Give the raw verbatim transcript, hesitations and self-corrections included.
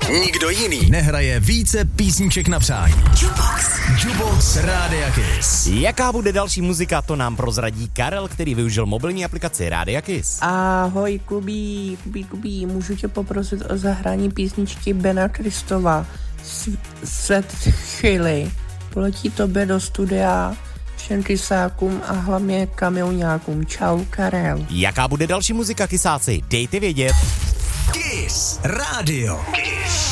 Nikdo jiný nehraje více písniček na přání. Jukebox. Jukebox Rádia Kiss. Jaká bude další muzika, to nám prozradí Karel, který využil mobilní aplikaci Rádia Kiss. Ahoj, Kubí, Kubí, Kubí, můžu tě poprosit o zahrání písničky Bena Kristova. Svět chvíli. Poletí tobě do studia, všem kysákům a hlavně kamioňákům. Čau, Karel. Jaká bude další muzika, kysáci? Dejte vědět. Kiss Radio. Kiss.